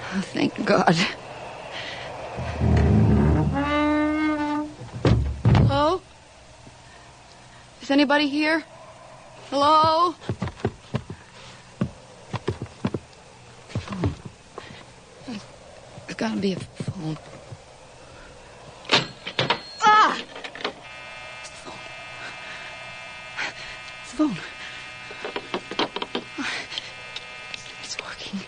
Oh, thank God. Hello? Is anybody here? Hello? Phone. There's gotta be a phone. Ah! It's the phone. It's working.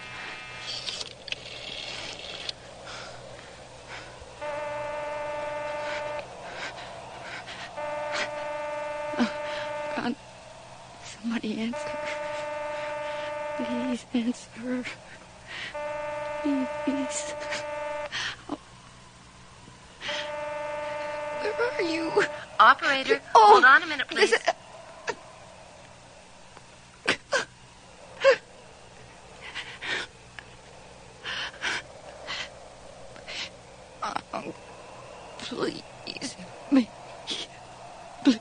Oh, God. Somebody answer. Please answer. Please. Oh. Where are you? Operator, hold on a minute, please. Oh, please. Me. Please.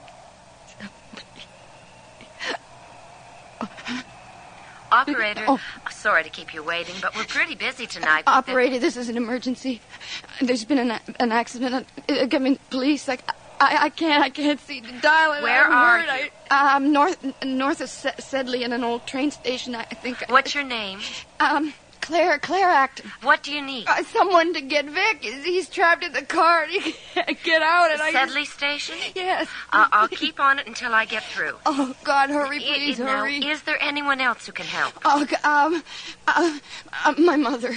Operator, sorry to keep you waiting, but we're pretty busy tonight. Operator, this is an emergency. There's been an accident. I mean, police. I can't see the dial. Where are you? I'm north of Sedley in an old train station. I think. What's your name? Claire Acton. What do you need? Someone to get Vic. He's trapped in the car and he can't get out. And Sedley Station? Yes. I'll keep on it until I get through. Oh, God, hurry, please, hurry. Now, is there anyone else who can help? My mother.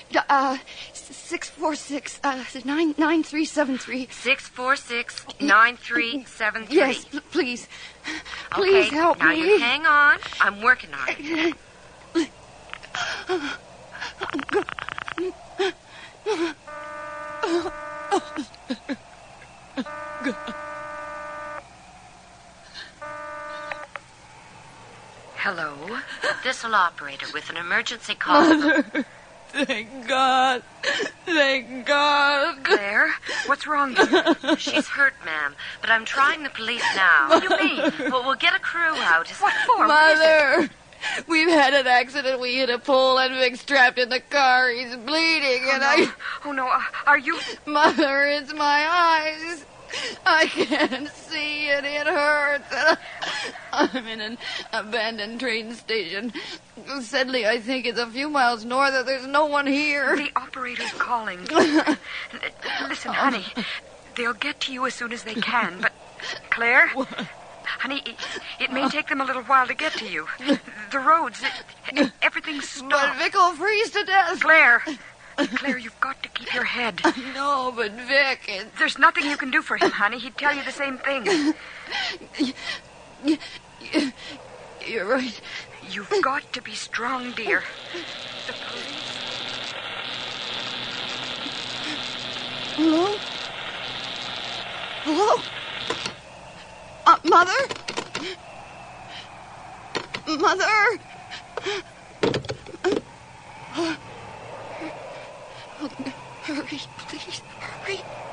646 9373. 646 9373. Yes, please. Please help me. Now you hang on. I'm working on it. Hello? This'll operator with an emergency call. Mother, thank God. Thank God. Claire, what's wrong here? She's hurt, ma'am, but I'm trying the police now. What do you mean? Well, we'll get a crew out. What for? Mother, we've had an accident. We hit a pole and Vic's trapped in the car. He's bleeding Oh, no. Are you... Mother, it's my eyes. I can't see and it hurts. I'm in an abandoned train station. Sedley, I think, is a few miles north. There's no one here. The operator's calling. Listen, honey, they'll get to you as soon as they can, but... Claire? What? Honey, it may take them a little while to get to you. The roads, everything's stopped. But Vic will freeze to death. Claire, you've got to keep your head. No, but Vic... There's nothing you can do for him, honey. He'd tell you the same thing. You're right. You've got to be strong, dear. The police... Hello? Hello? Mother? Mother? Hurry, please, hurry.